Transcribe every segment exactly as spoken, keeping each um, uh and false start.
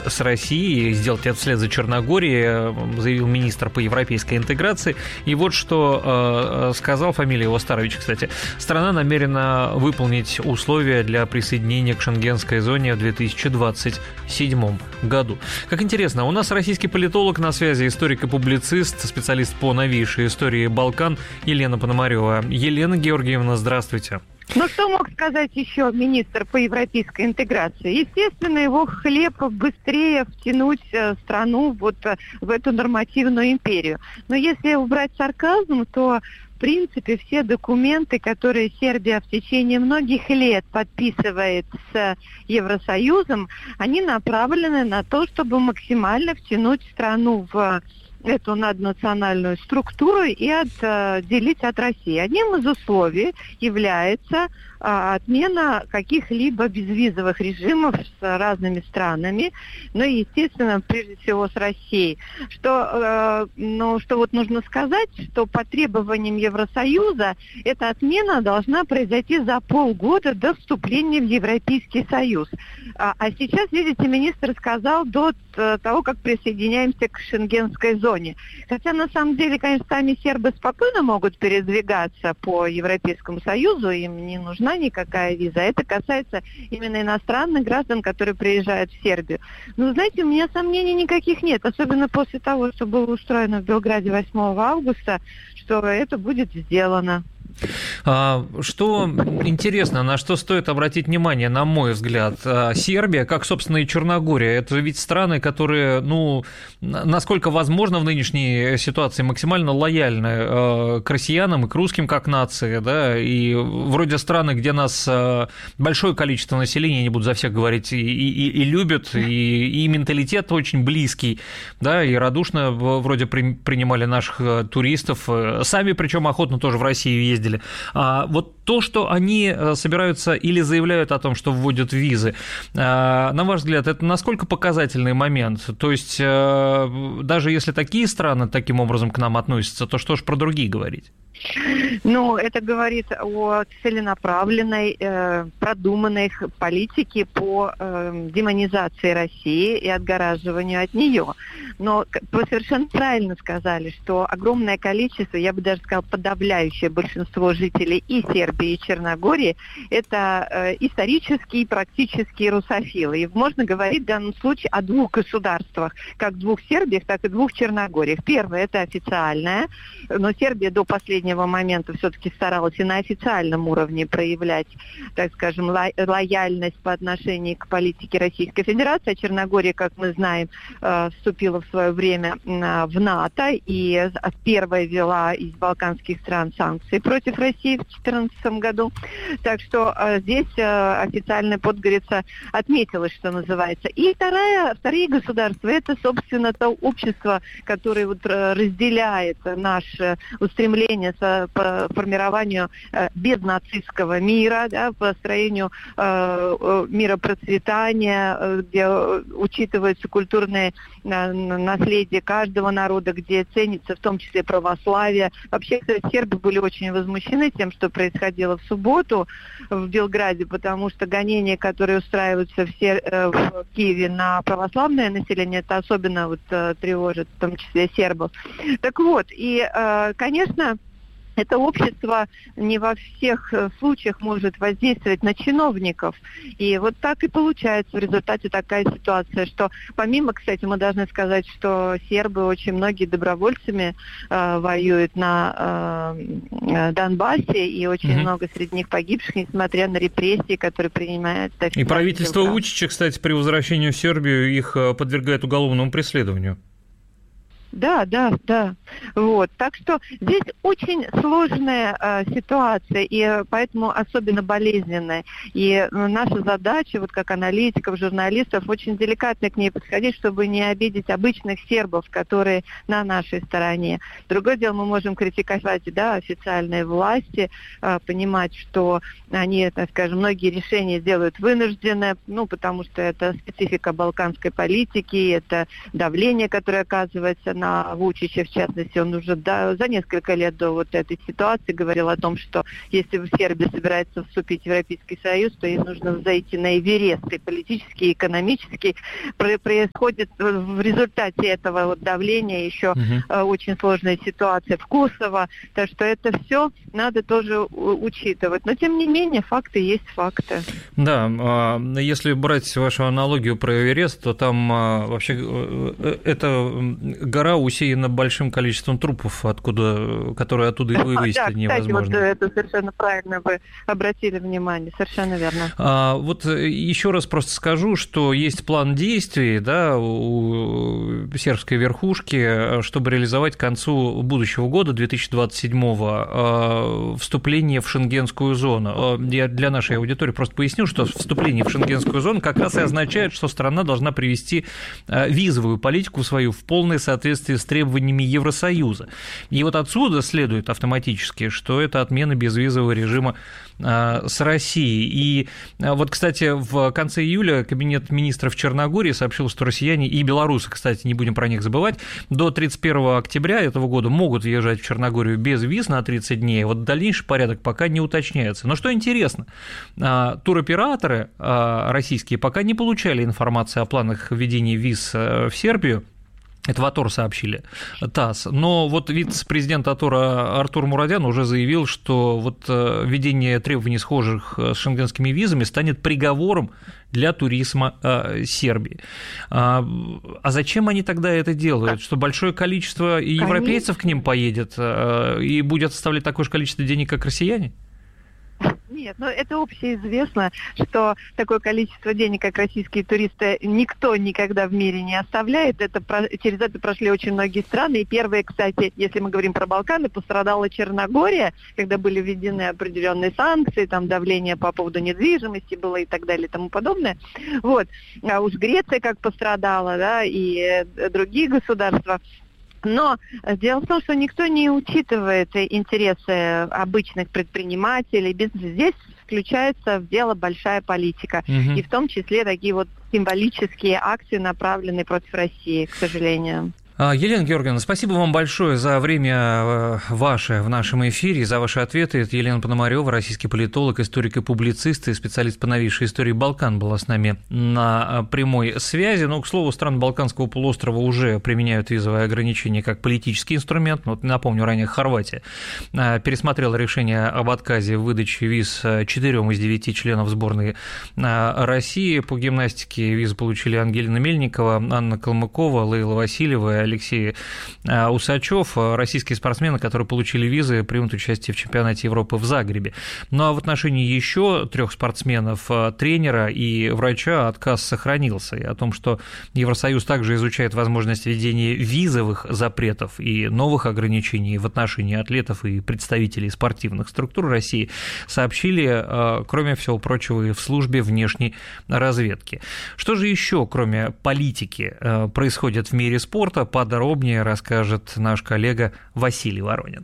с Россией, сделать это вслед за Черногорией, заявил министр по европейской интеграции. И вот что э, сказал, фамилия его Старович, кстати. Страна намерена выполнить условия для присоединения к шенгенской зоне в две тысячи двадцать седьмом году. Как интересно, у нас российский политолог на связи, историк и публицист, специалист по новейшей истории Балкан Елена Пономарева. Елена Георгиевна, здравствуйте. Ну, что мог сказать еще министр по европейской интеграции? Естественно, его хлеб быстрее втянуть страну вот в эту нормативную империю. Но если убрать сарказм, то, в принципе, все документы, которые Сербия в течение многих лет подписывает с Евросоюзом, они направлены на то, чтобы максимально втянуть страну в эту наднациональную структуру и отделить от России. Одним из условий является а, отмена каких-либо безвизовых режимов с разными странами, ну и, естественно, прежде всего с Россией. Что, э, ну, что вот нужно сказать, что по требованиям Евросоюза эта отмена должна произойти за полгода до вступления в Европейский Союз. А, а сейчас, видите, министр сказал до того, как присоединяемся к шенгенской зоне. Хотя, на самом деле, конечно, сами сербы спокойно могут передвигаться по Европейскому Союзу, им не нужна никакая виза. Это касается именно иностранных граждан, которые приезжают в Сербию. Но, знаете, у меня сомнений никаких нет, особенно после того, что было устроено в Белграде восьмого августа, что это будет сделано. Что интересно, на что стоит обратить внимание, на мой взгляд, Сербия, как, собственно, и Черногория, это ведь страны, которые, ну, насколько возможно в нынешней ситуации, максимально лояльны к россиянам и к русским как нации, да, и вроде страны, где нас большое количество населения, не буду за всех говорить, и, и, и любят, и, и менталитет очень близкий, да, и радушно вроде при, принимали наших туристов, сами причем охотно тоже в Россию ездили. А вот то, что они собираются или заявляют о том, что вводят визы, на ваш взгляд, это насколько показательный момент? То есть даже если такие страны таким образом к нам относятся, то что ж про другие говорить? Ну, это говорит о целенаправленной, э, продуманной политике по э, демонизации России и отгораживанию от нее. Но вы совершенно правильно сказали, что огромное количество, я бы даже сказала, подавляющее большинство жителей и Сербии, и Черногории, это э, исторические и практические русофилы. И можно говорить в данном случае о двух государствах, как двух Сербиях, так и двух Черногориях. Первое – это официальное, но Сербия до последнего момента все-таки старалась и на официальном уровне проявлять, так скажем, ло- лояльность по отношению к политике Российской Федерации. А Черногория, как мы знаем, э, вступила в свое время э, в НАТО и первая ввела из балканских стран санкции против России в две тысячи четырнадцатом году. Так что э, здесь э, официально Подгорица отметилась, что называется. И вторая, вторые государства, это, собственно, то общество, которое вот, э, разделяет наше устремление по формированию э, безнацистского мира, да, по построению э, мира процветания, э, где учитывается культурное э, наследие каждого народа, где ценится в том числе православие. Вообще, кстати, сербы были очень возмущены тем, что происходило в субботу в Белграде, потому что гонения, которые устраиваются в, Сер... э, в Киеве на православное население, это особенно вот, э, тревожит, в том числе сербов. Так вот, и, э, конечно, это общество не во всех случаях может воздействовать на чиновников. И вот так и получается в результате такая ситуация, что помимо, кстати, мы должны сказать, что сербы очень многие добровольцами э, воюют на э, Донбассе, и очень mm-hmm. много среди них погибших, несмотря на репрессии, которые принимают. И правительство Вучича, кстати, при возвращении в Сербию их подвергает уголовному преследованию. Да, да, да. Вот. Так что здесь очень сложная э, ситуация, и поэтому особенно болезненная. И ну, наша задача, вот как аналитиков, журналистов, очень деликатно к ней подходить, чтобы не обидеть обычных сербов, которые на нашей стороне. Другое дело, мы можем критиковать, да, официальные власти, э, понимать, что они, так скажем, многие решения делают вынужденно, ну, потому что это специфика балканской политики, это давление, которое оказывается на на Вучича, в частности, он уже до, за несколько лет до вот этой ситуации говорил о том, что если Сербия собирается вступить в Европейский Союз, то ей нужно зайти на Эверест, и политически, и экономически происходит в результате этого вот давления еще uh-huh. очень сложная ситуация в Косово, так что это все надо тоже учитывать. Но, тем не менее, факты есть факты. Да, если брать вашу аналогию про Эверест, то там вообще эта гора усеяна большим количеством трупов, откуда, которые оттуда и вывести да, невозможно. Кстати, вот это совершенно правильно вы обратили внимание, совершенно верно. А, вот еще раз просто скажу, что есть план действий, да, у сербской верхушки, чтобы реализовать к концу будущего года, две тысячи двадцать седьмого, вступление в шенгенскую зону. Я для нашей аудитории просто поясню, что вступление в шенгенскую зону как раз и означает, что страна должна привести визовую политику свою в полное соответствие с требованиями Евросоюза. И вот отсюда следует автоматически, что это отмена безвизового режима с Россией. И вот, кстати, в конце июля Кабинет министров Черногории сообщил, что россияне и белорусы, кстати, не будем про них забывать, до тридцать первого октября этого года могут въезжать в Черногорию без виз на тридцать дней. Вот дальнейший порядок пока не уточняется. Но что интересно, туроператоры российские пока не получали информации о планах введения виз в Сербию. Это в АТОР сообщили, ТАСС. Но вот вице-президент АТОРа Артур Мурадян уже заявил, что вот введение требований, схожих с шенгенскими визами, станет приговором для туризма э, Сербии. А, а зачем они тогда это делают? Что большое количество европейцев к ним поедет э, и будет оставлять такое же количество денег, как россияне? Нет, но это общеизвестно, что такое количество денег, как российские туристы, никто никогда в мире не оставляет. Это, через это прошли очень многие страны. И первые, кстати, если мы говорим про Балканы, пострадала Черногория, когда были введены определенные санкции, там давление по поводу недвижимости было и так далее и тому подобное. Вот. А уж Греция как пострадала, да, и другие государства. Но дело в том, что никто не учитывает интересы обычных предпринимателей. Здесь включается в дело большая политика. Угу. И в том числе такие вот символические акции, направленные против России, к сожалению. Елена Георгиевна, спасибо вам большое за время ваше в нашем эфире, за ваши ответы. Это Елена Пономарёва, российский политолог, историк и публицист, и специалист по новейшей истории Балкан, была с нами на прямой связи. Но, к слову, страны Балканского полуострова уже применяют визовые ограничения как политический инструмент. Вот, напомню, ранее Хорватия пересмотрела решение об отказе в выдаче виз четырем из девяти членов сборной России. По гимнастике визы получили Ангелина Мельникова, Анна Калмыкова, Лейла Васильева, Алексей Усачев, российские спортсмены, которые получили визы, примут участие в чемпионате Европы в Загребе. Ну а в отношении еще трех спортсменов, тренера и врача, отказ сохранился. И о том, что Евросоюз также изучает возможность введения визовых запретов и новых ограничений в отношении атлетов и представителей спортивных структур России, сообщили, кроме всего прочего, и в службе внешней разведки. Что же еще, кроме политики, происходит в мире спорта? Подробнее расскажет наш коллега Василий Воронин.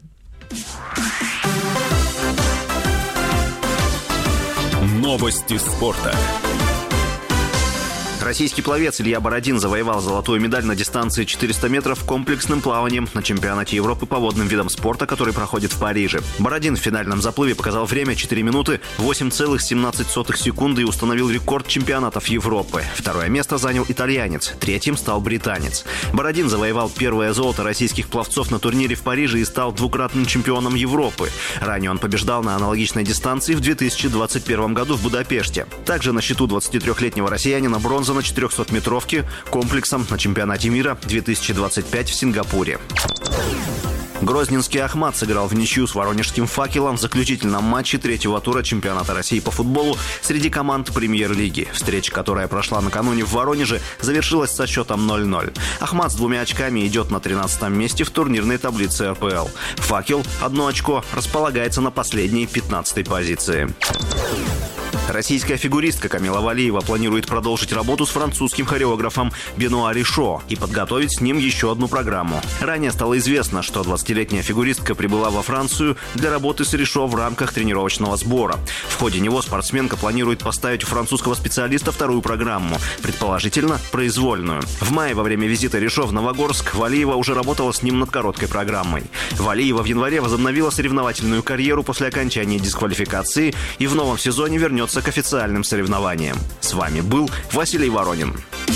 Новости спорта. Российский пловец Илья Бородин завоевал золотую медаль на дистанции четыреста метров комплексным плаванием на чемпионате Европы по водным видам спорта, который проходит в Париже. Бородин в финальном заплыве показал время четыре минуты восемь целых семнадцать сотых секунды и установил рекорд чемпионатов Европы. Второе место занял итальянец, третьим стал британец. Бородин завоевал первое золото российских пловцов на турнире в Париже и стал двукратным чемпионом Европы. Ранее он побеждал на аналогичной дистанции в две тысячи двадцать первом году в Будапеште. Также на счету двадцатитрёхлетнего россиянина бронза на четырехсотметровке комплексом на чемпионате мира две тысячи двадцать пять в Сингапуре. Грозненский Ахмат сыграл в ничью с воронежским «Факелом» в заключительном матче третьего тура чемпионата России по футболу среди команд премьер-лиги. Встреча, которая прошла накануне в Воронеже, завершилась со счетом ноль ноль. Ахмат с двумя очками идет на тринадцатом месте в турнирной таблице эр пэ эл. «Факел» одно очко располагается на последней пятнадцатой позиции. Российская фигуристка Камила Валиева планирует продолжить работу с французским хореографом Бенуа Ришо и подготовить с ним еще одну программу. Ранее стало известно, что двадцатилетняя фигуристка прибыла во Францию для работы с Ришо в рамках тренировочного сбора. В ходе него спортсменка планирует поставить у французского специалиста вторую программу, предположительно произвольную. В мае во время визита Ришо в Новогорск Валиева уже работала с ним над короткой программой. Валиева в январе возобновила соревновательную карьеру после окончания дисквалификации и в новом сезоне вернется к официальным соревнованиям. С вами был Василий Воронин.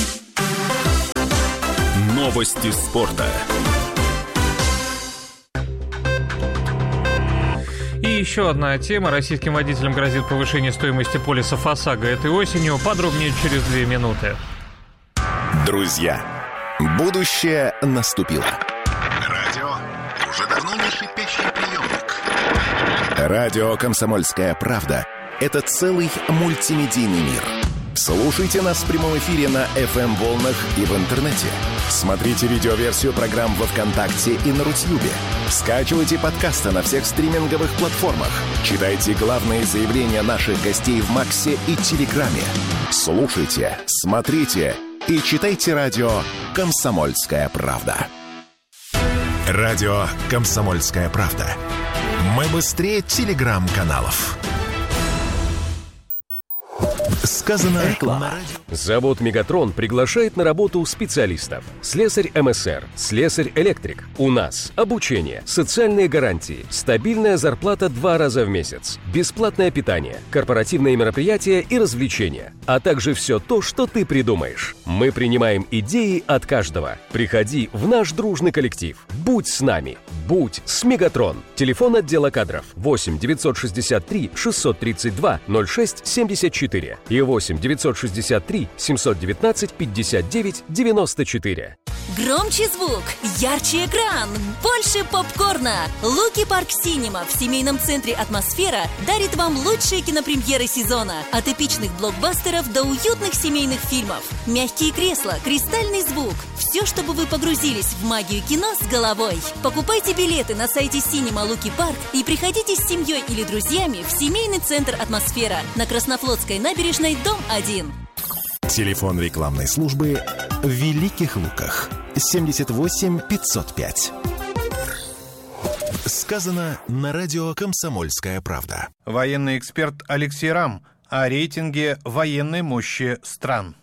Новости спорта. И еще одна тема. Российским водителям грозит повышение стоимости полисов ОСАГО этой осенью. Подробнее через две минуты. Друзья, будущее наступило. Радио уже давно не шипящий приемник. Радио «Комсомольская правда» — это целый мультимедийный мир. Слушайте нас в прямом эфире на эф эм-волнах и в интернете. Смотрите видеоверсию программ во ВКонтакте и на Рутьюбе. Скачивайте подкасты на всех стриминговых платформах. Читайте главные заявления наших гостей в Максе и Телеграме. Слушайте, смотрите и читайте радио «Комсомольская правда». Радио «Комсомольская правда». Мы быстрее телеграм-каналов. Сказано реклама. Завод «Мегатрон» приглашает на работу специалистов. Слесарь эм эс эр, слесарь-электрик. У нас обучение, социальные гарантии, стабильная зарплата два раза в месяц, бесплатное питание, корпоративные мероприятия и развлечения, а также все то, что ты придумаешь. Мы принимаем идеи от каждого. Приходи в наш дружный коллектив. Будь с нами. Будь с «Мегатрон». Телефон отдела кадров восемь девятьсот шестьдесят три шестьсот тридцать два ноль шесть семьдесят четыре и восемь девятьсот шестьдесят три семьсот девятнадцать пятьдесят девять девяносто четыре. Громче звук, ярче экран, больше попкорна. Луки Парк Синема в семейном центре «Атмосфера» дарит вам лучшие кинопремьеры сезона. От эпичных блокбастеров до уютных семейных фильмов. Мягкие кресла, кристальный звук. Все, чтобы вы погрузились в магию кино с головой. Покупайте билеты на сайте Синема Луки Парк и приходите с семьей или друзьями в семейный центр «Атмосфера» на Краснофлотской набережной, дом один. Телефон рекламной службы в Великих Луках семьдесят восемь пятьсот пять. Сказано на радио «Комсомольская правда». Военный эксперт Алексей Рам о рейтинге военной мощи стран.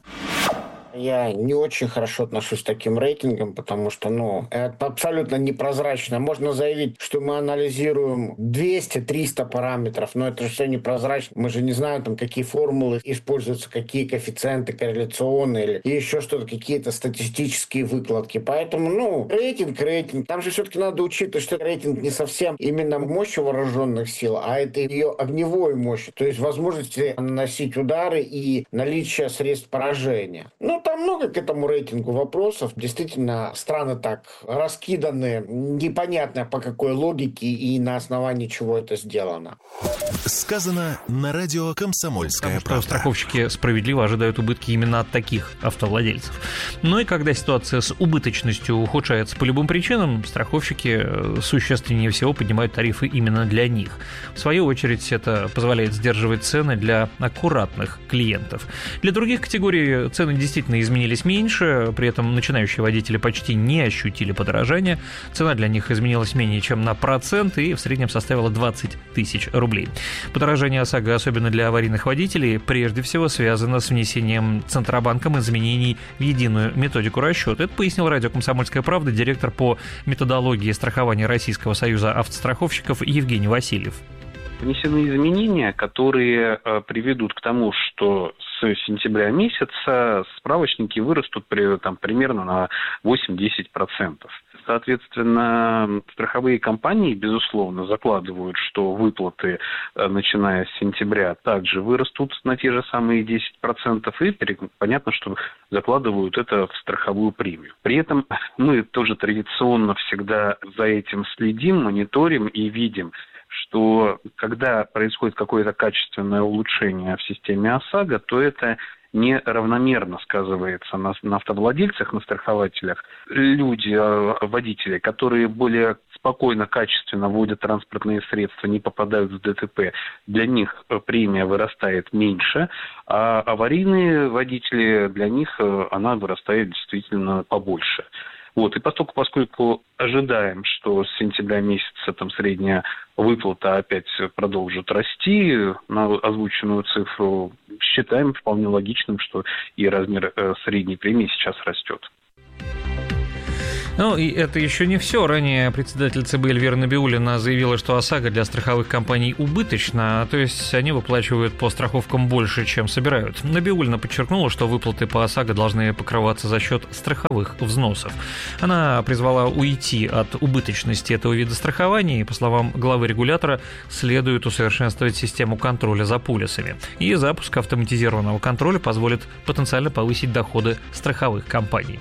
Я не очень хорошо отношусь к таким рейтингам, потому что, ну, это абсолютно непрозрачно. Можно заявить, что мы анализируем двести-триста параметров, но это же все непрозрачно. Мы же не знаем, там, какие формулы используются, какие коэффициенты корреляционные или еще что-то, какие-то статистические выкладки. Поэтому, ну, рейтинг, рейтинг. Там же все-таки надо учитывать, что рейтинг не совсем именно мощь вооруженных сил, а это ее огневой мощь, то есть возможности наносить удары и наличие средств поражения. Ну, там много к этому рейтингу вопросов. Действительно, страны так раскиданы, непонятно по какой логике и на основании чего это сделано. Сказано на радио «Комсомольская Потому правда». что страховщики справедливо ожидают убытки именно от таких автовладельцев. Но и когда ситуация с убыточностью ухудшается по любым причинам, страховщики существеннее всего поднимают тарифы именно для них. В свою очередь, это позволяет сдерживать цены для аккуратных клиентов. Для других категорий цены действительно изменились меньше, при этом начинающие водители почти не ощутили подорожания. Цена для них изменилась менее чем на процент и в среднем составила двадцать тысяч рублей. Подорожание ОСАГО, особенно для аварийных водителей, прежде всего связано с внесением Центробанком изменений в единую методику расчета. Это пояснил радио «Комсомольская правда» директор по методологии страхования Российского союза автостраховщиков Евгений Васильев. Внесены изменения, которые э, приведут к тому, что с сентября месяца справочники вырастут при, там, примерно на восемь-десять процентов. Соответственно, страховые компании, безусловно, закладывают, что выплаты, э, начиная с сентября, также вырастут на те же самые десять процентов, и понятно, что закладывают это в страховую премию. При этом мы тоже традиционно всегда за этим следим, мониторим и видим, что когда происходит какое-то качественное улучшение в системе ОСАГО, то это неравномерно сказывается на, на автовладельцах, на страхователях. Люди, водители, которые более спокойно, качественно водят транспортные средства, не попадают в ДТП, для них премия вырастает меньше, а аварийные водители, для них она вырастает действительно побольше. Вот, и поскольку, поскольку ожидаем, что с сентября месяца там средняя выплата опять продолжит расти на озвученную цифру, считаем вполне логичным, что и размер э, средней премии сейчас растет. Ну, и это еще не все. Ранее председатель ЦБ Эльвира Набиуллина заявила, что ОСАГО для страховых компаний убыточна, то есть они выплачивают по страховкам больше, чем собирают. Набиуллина подчеркнула, что выплаты по ОСАГО должны покрываться за счет страховых взносов. Она призвала уйти от убыточности этого вида страхования, и, по словам главы регулятора, следует усовершенствовать систему контроля за полисами. И запуск автоматизированного контроля позволит потенциально повысить доходы страховых компаний.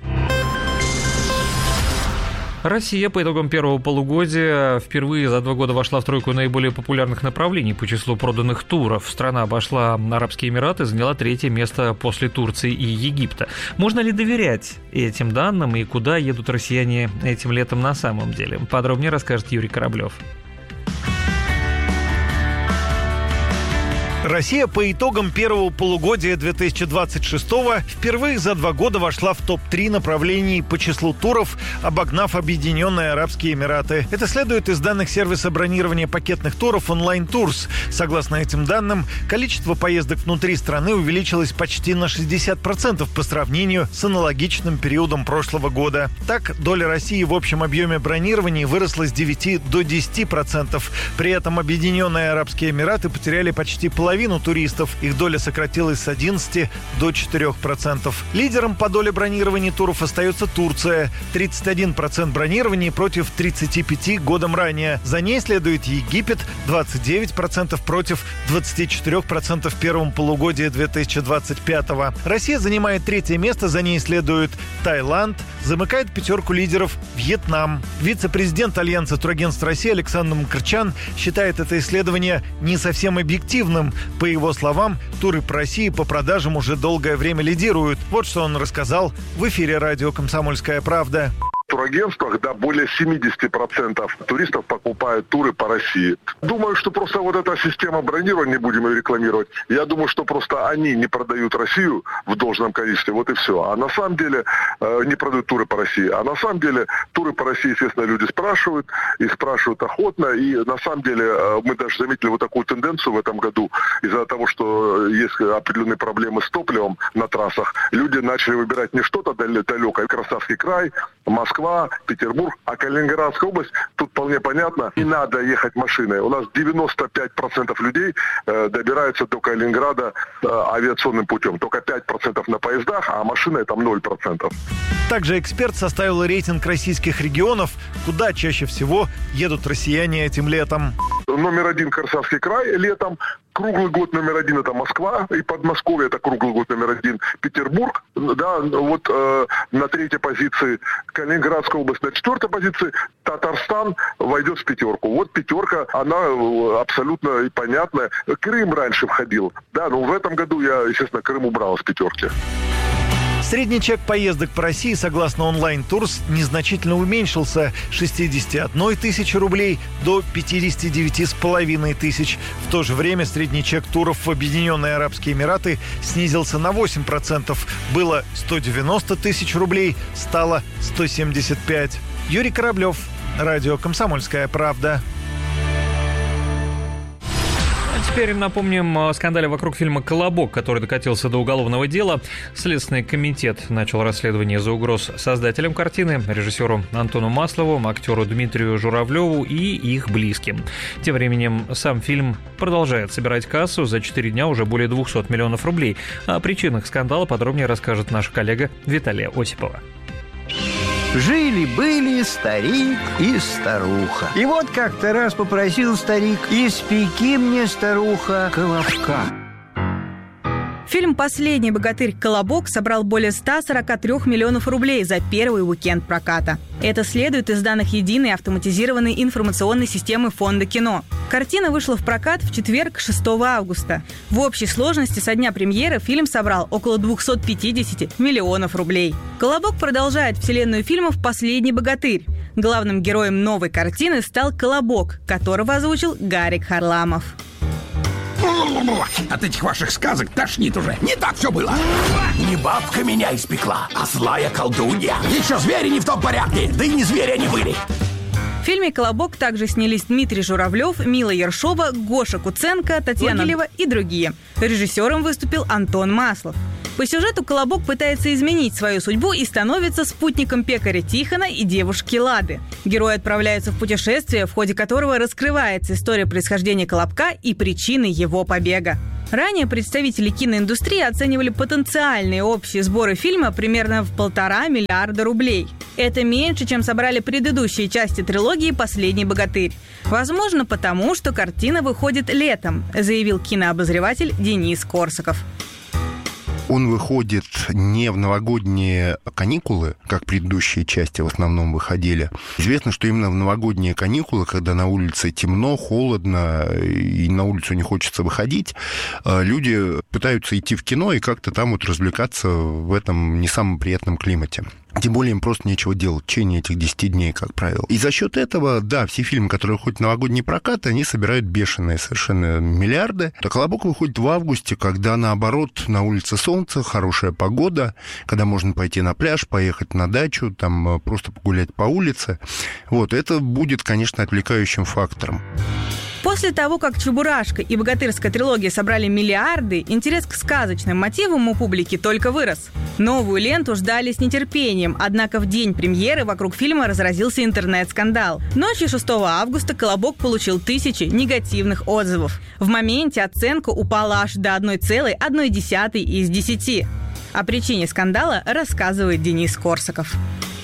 Россия по итогам первого полугодия впервые за два года вошла в тройку наиболее популярных направлений по числу проданных туров. Страна обошла Арабские Эмираты и заняла третье место после Турции и Египта. Можно ли доверять этим данным и куда едут россияне этим летом на самом деле? Подробнее расскажет Юрий Кораблев. Россия по итогам первого полугодия две тысячи двадцать шестого впервые за два года вошла в топ три направлений по числу туров, обогнав Объединенные Арабские Эмираты. Это следует из данных сервиса бронирования пакетных туров Online Tours. Согласно этим данным, количество поездок внутри страны увеличилось почти на шестьдесят процентов по сравнению с аналогичным периодом прошлого года. Так, доля России в общем объеме бронирования выросла с девяти до десяти процентов. При этом Объединенные Арабские Эмираты потеряли почти половину половину туристов. Их доля сократилась с одиннадцати до четырёх процентов. Лидером по доле бронирования туров остается Турция. тридцать один процент бронирования против тридцати пяти годом ранее. За ней следует Египет, двадцать девять процентов против двадцати четырёх процентов в первом полугодии две тысячи двадцать пятого. Россия занимает третье место, за ней следует Таиланд, замыкает пятерку лидеров Вьетнам. Вице-президент Альянса турагентств России Александр Мкрчан считает это исследование не совсем объективным. По его словам, туры по России по продажам уже долгое время лидируют. Вот что он рассказал в эфире радио «Комсомольская правда». В турагентствах, да, более семьдесят процентов туристов покупают туры по России. Думаю, что просто вот эта система бронирования, не будем ее рекламировать, я думаю, что просто они не продают Россию в должном количестве, вот и все. А на самом деле э, не продают туры по России. А на самом деле туры по России, естественно, люди спрашивают, и спрашивают охотно. И на самом деле э, мы даже заметили вот такую тенденцию в этом году. Из-за того, что есть определенные проблемы с топливом на трассах, люди начали выбирать не что-то далекое, Краснодарский край, Москва, Петербург, а Калининградская область, тут вполне понятно, не надо ехать машиной. У нас девяносто пять процентов людей э, добираются до Калининграда э, авиационным путем. Только пять процентов на поездах, а машиной там ноль процентов. Также эксперт составил рейтинг российских регионов, куда чаще всего едут россияне этим летом. Номер один Краснодарский край летом. Круглый год номер один это Москва, и Подмосковье это круглый год номер один Петербург, да, вот э, на третьей позиции Калининградская область, на четвертой позиции Татарстан войдет в пятерку. Вот пятерка, она абсолютно понятная. Крым раньше входил, да, но в этом году я, естественно, Крым убрал из пятерки. Средний чек поездок по России, согласно Online Tours, незначительно уменьшился с шестидесяти одной тысячи рублей до пятидесяти девяти с половиной тысяч. В то же время средний чек туров в Объединенные Арабские Эмираты снизился на восемь процентов. Было сто девяносто тысяч рублей, стало сто семьдесят пять. Юрий Кораблев, радио «Комсомольская правда». Теперь напомним о скандале вокруг фильма «Колобок», который докатился до уголовного дела. Следственный комитет начал расследование за угроз создателям картины, режиссеру Антону Маслову, актеру Дмитрию Журавлеву и их близким. Тем временем сам фильм продолжает собирать кассу. За четыре дня уже более двухсот миллионов рублей. О причинах скандала подробнее расскажет наша коллега Виталия Осипова. Жили-были старик и старуха. И вот как-то раз попросил старик: испеки мне, старуха, колобка. Фильм «Последний богатырь. Колобок» собрал более ста сорока трёх миллионов рублей за первый уикенд проката. Это следует из данных единой автоматизированной информационной системы Фонда кино. Картина вышла в прокат в четверг, шестого августа. В общей сложности со дня премьеры фильм собрал около двухсот пятидесяти миллионов рублей. «Колобок» продолжает вселенную фильмов «Последний богатырь». Главным героем новой картины стал Колобок, которого озвучил Гарик Харламов. От этих ваших сказок тошнит уже. Не так все было. Не бабка меня испекла, а злая колдунья. Еще звери не в том порядке, да и не звери они были. В фильме «Колобок» также снялись Дмитрий Журавлев, Мила Ершова, Гоша Куценко, Татьяна Гилева и другие. Режиссером выступил Антон Маслов. По сюжету Колобок пытается изменить свою судьбу и становится спутником пекаря Тихона и девушки Лады. Герои отправляются в путешествие, в ходе которого раскрывается история происхождения Колобка и причины его побега. Ранее представители киноиндустрии оценивали потенциальные общие сборы фильма примерно в полтора миллиарда рублей. Это меньше, чем собрали предыдущие части трилогии «Последний богатырь». Возможно, потому что картина выходит летом, заявил кинообозреватель Денис Корсаков. Он выходит не в новогодние каникулы, как предыдущие части в основном выходили. Известно, что именно в новогодние каникулы, когда на улице темно, холодно и на улицу не хочется выходить, люди пытаются идти в кино и как-то там вот развлекаться в этом не самом приятном климате. Тем более им просто нечего делать в течение этих десяти дней, как правило. И за счет этого, да, все фильмы, которые выходят в новогодний прокат, они собирают бешеные совершенно миллиарды. А «Колобок» выходит в августе, когда, наоборот, на улице солнце, хорошая погода, когда можно пойти на пляж, поехать на дачу, там просто погулять по улице. Вот, это будет, конечно, отвлекающим фактором. После того, как «Чебурашка» и «Богатырская трилогия» собрали миллиарды, интерес к сказочным мотивам у публики только вырос. Новую ленту ждали с нетерпением, однако в день премьеры вокруг фильма разразился интернет-скандал. Ночью шестого августа «Колобок» получил тысячи негативных отзывов. В моменте оценка упала аж до одной целой одной десятой из десяти. О причине скандала рассказывает Денис Корсаков.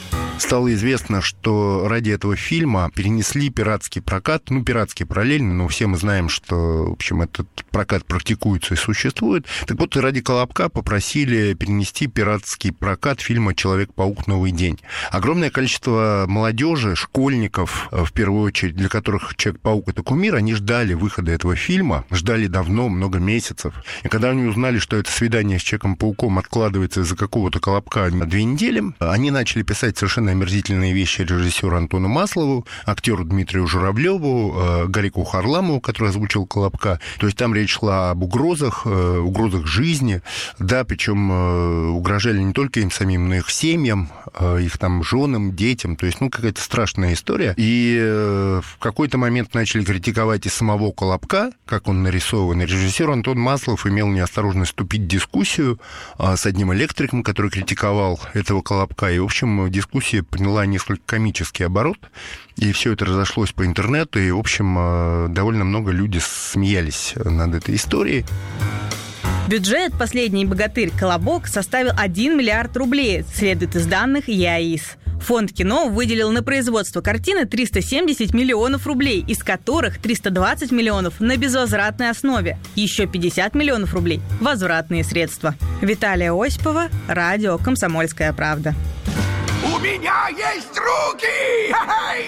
Стало известно, что ради этого фильма перенесли пиратский прокат, ну, пиратский параллельно, но все мы знаем, что, в общем, этот прокат практикуется и существует. Так вот, ради «Колобка» попросили перенести пиратский прокат фильма «Человек-паук. Новый день». Огромное количество молодежи, школьников, в первую очередь, для которых «Человек-паук» — это кумир, они ждали выхода этого фильма, ждали давно, много месяцев. И когда они узнали, что это свидание с Человеком-пауком откладывается из-за какого-то «Колобка» на две недели, они начали писать совершенно омерзительные вещи режиссеру Антону Маслову, актеру Дмитрию Журавлеву, Гарику Харламову, который озвучил «Колобка». То есть там речь шла об угрозах, угрозах жизни, да, причем угрожали не только им самим, но и их семьям, их там женам, детям. То есть, ну, какая-то страшная история. И в какой-то момент начали критиковать и самого «Колобка», как он нарисован. И режиссер Антон Маслов имел неосторожность вступить в дискуссию с одним электриком, который критиковал этого «Колобка». И, в общем, дискуссия приняла несколько комический оборот, и все это разошлось по интернету, и, в общем, довольно много людей смеялись над этой историей. Бюджет «Последний богатырь. Колобок» составил один миллиард рублей, следует из данных ЕАИС. Фонд кино выделил на производство картины триста семьдесят миллионов рублей, из которых триста двадцать миллионов на безвозвратной основе, еще пятьдесят миллионов рублей – возвратные средства. Виталия Осипова, радио «Комсомольская правда». У меня есть руки! Ха-хай!